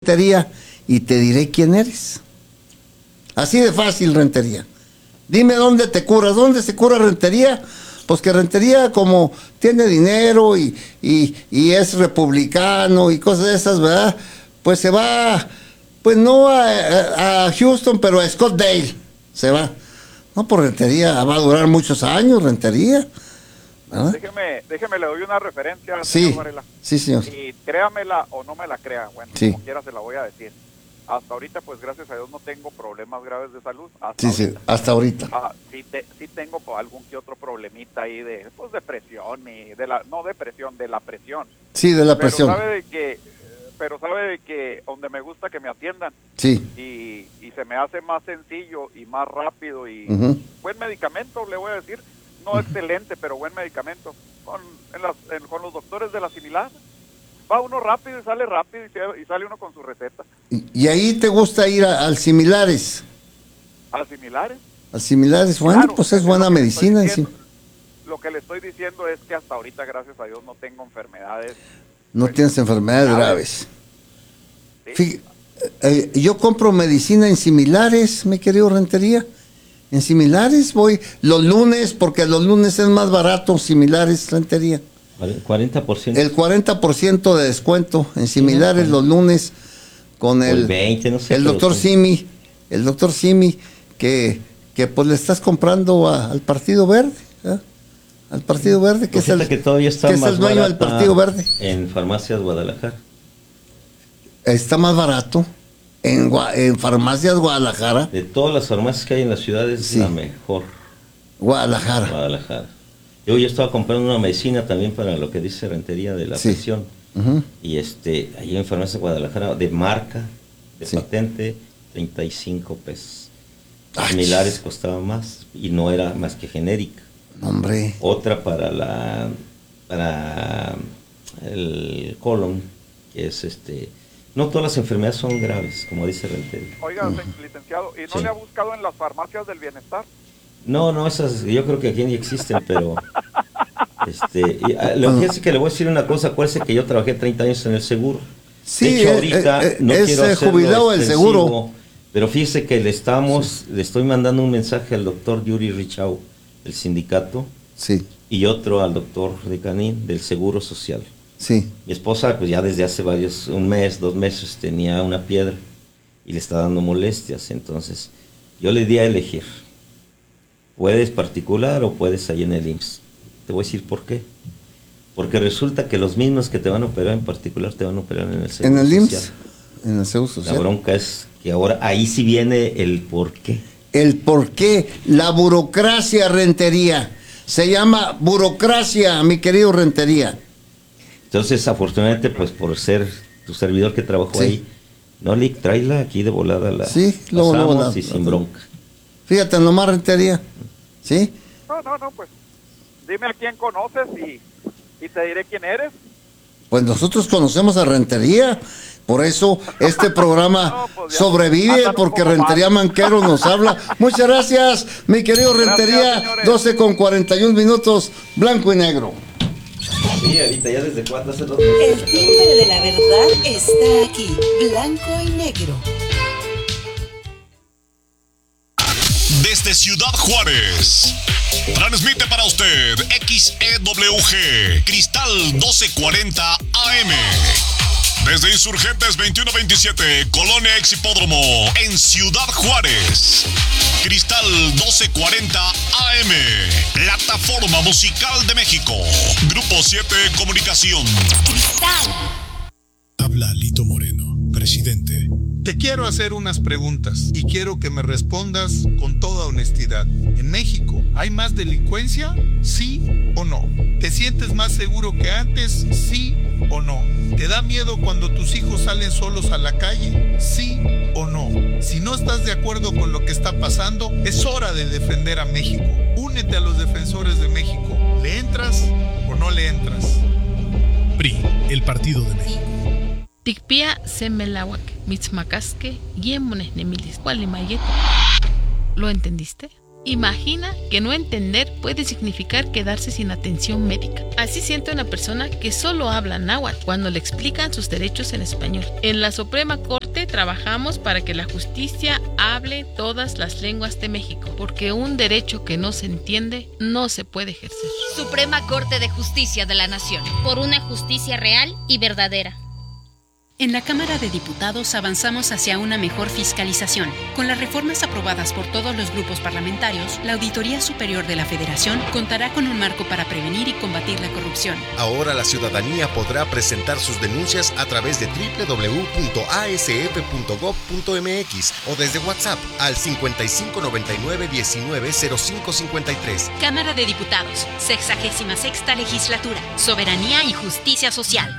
Rentería y te diré quién eres. Así de fácil, Rentería. Dime dónde te curas. ¿Dónde se cura Rentería? Pues que Rentería, como tiene dinero y es republicano y cosas de esas, ¿verdad? Pues se va, pues no a Houston, pero a Scottsdale se va. No, por Rentería va a durar muchos años, Rentería. ¿Ah? Déjeme, le doy una referencia, sí, señor Varela. Sí, señor. Y créamela o no me la crea, bueno, sí. Como quiera se la voy a decir. Hasta ahorita, pues gracias a Dios no tengo problemas graves de salud. Hasta ahorita. Sí tengo algún que otro problemita ahí de, pues, depresión y de la presión. Sí, de la presión. Pero sabe de que donde me gusta que me atiendan. Sí. Y se me hace más sencillo y más rápido y buen medicamento, le voy a decir. No excelente, pero buen medicamento. Con los doctores de la similar. Va uno rápido y sale rápido y sale uno con su receta. ¿Y ahí te gusta ir al Similares? ¿A similares? Al Similares, bueno, claro, pues es buena medicina. Lo que le estoy diciendo es que hasta ahorita, gracias a Dios, no tengo enfermedades. No tienes enfermedades graves. ¿Sí? Yo compro medicina en Similares, mi querido Rentería. En Similares voy los lunes, porque los lunes es más barato, Similares, Rentería. El 40%. El 40% de descuento en Similares los lunes con el 20, no sé, el doctor Simi. El doctor Simi, que pues le estás comprando al Partido Verde. ¿Eh? Al Partido Verde, que es el dueño del Partido Verde. En Farmacias Guadalajara. Está más barato en Farmacias Guadalajara. De todas las farmacias que hay en la ciudad es la mejor. Guadalajara. Yo estaba comprando una medicina también para lo que dice Rentería de la presión. Y ahí en Farmacias Guadalajara, de marca, de patente, 35 pesos. Similares costaba más y no era más que genérica. Hombre. Otra para el colon, que es no todas las enfermedades son graves, como dice Rentería. Oiga, licenciado, ¿y no le ha buscado en las farmacias del bienestar? No, esas yo creo que aquí ni existen, pero lo que es que le voy a decir una cosa. Acuérdese que yo trabajé 30 años en el seguro. Sí, de hecho, ahorita no quiero hacerlo jubilado del seguro. Pero fíjese que le estoy mandando un mensaje al doctor Yuri Richau del sindicato, y otro al doctor Decanín del Seguro Social. Sí. Mi esposa, pues ya desde hace un mes, 2 meses, tenía una piedra y le está dando molestias. Entonces, yo le di a elegir. Puedes particular o puedes ahí en el IMSS. Te voy a decir por qué. Porque resulta que los mismos que te van a operar en particular te van a operar en el Seguro Social. ¿En el IMSS? En el Seguro Social. La bronca es que ahora ahí sí viene el por qué. El por qué, la burocracia, Rentería. Se llama burocracia, mi querido Rentería. Entonces, afortunadamente, pues por ser tu servidor que trabajó ahí, no le tráela aquí de volada la pasamos y sin bronca. Fíjate nomás, Rentería. ¿Sí? No, pues dime a quién conoces y te diré quién eres. Pues nosotros conocemos a Rentería. Por eso este programa sobrevive, porque Rentería Manquero nos habla. Muchas gracias, mi querido Rentería. 12:41, blanco y negro. Sí, ahorita ya desde cuándo hace 2 meses. El timbre de la verdad está aquí, blanco y negro. Desde Ciudad Juárez, transmite para usted XEWG, Cristal 1240 AM. Desde Insurgentes 2127, Colonia Ex Hipódromo, en Ciudad Juárez. Cristal 1240 AM, Plataforma Musical de México. Grupo 7 Comunicación. Cristal. Habla Lito Moreno, presidente. Te quiero hacer unas preguntas y quiero que me respondas con toda honestidad. ¿En México hay más delincuencia? ¿Sí o no? ¿Te sientes más seguro que antes? ¿Sí o no? ¿Te da miedo cuando tus hijos salen solos a la calle? ¿Sí o no? Si no estás de acuerdo con lo que está pasando, es hora de defender a México. Únete a los defensores de México. ¿Le entras o no le entras? PRI, el Partido de México. Tikpia semelawak, mitzmacasque, guiemones nemilis, gualimayeto. ¿Lo entendiste? Imagina que no entender puede significar quedarse sin atención médica. Así siente una persona que solo habla náhuatl cuando le explican sus derechos en español. En la Suprema Corte trabajamos para que la justicia hable todas las lenguas de México, porque un derecho que no se entiende no se puede ejercer. Suprema Corte de Justicia de la Nación. Por una justicia real y verdadera. En la Cámara de Diputados avanzamos hacia una mejor fiscalización. Con las reformas aprobadas por todos los grupos parlamentarios, la Auditoría Superior de la Federación contará con un marco para prevenir y combatir la corrupción. Ahora la ciudadanía podrá presentar sus denuncias a través de www.asf.gov.mx o desde WhatsApp al 5599-190553. Cámara de Diputados, 66ª Legislatura, Soberanía y Justicia Social.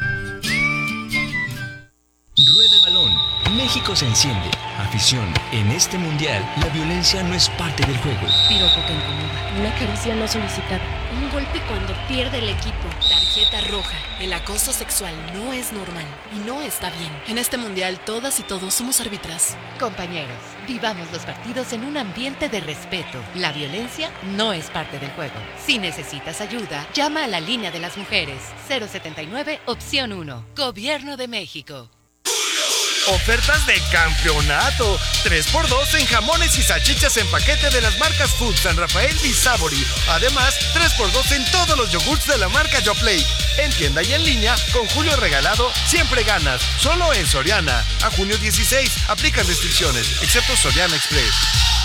Rueda el balón. México se enciende. Afición. En este mundial, la violencia no es parte del juego. Piropo que incomoda. Una caricia no solicitada. Un golpe cuando pierde el equipo. Tarjeta roja. El acoso sexual no es normal y no está bien. En este mundial, todas y todos somos árbitras. Compañeros, vivamos los partidos en un ambiente de respeto. La violencia no es parte del juego. Si necesitas ayuda, llama a la línea de las mujeres. 079, opción 1. Gobierno de México. Ofertas de campeonato. 3x2 en jamones y salchichas en paquete de las marcas Food, San Rafael y Savory. Además, 3x2 en todos los yogurts de la marca Yoplait. En tienda y en línea, con Julio Regalado, siempre ganas. Solo en Soriana. A junio 16, aplican restricciones, excepto Soriana Express.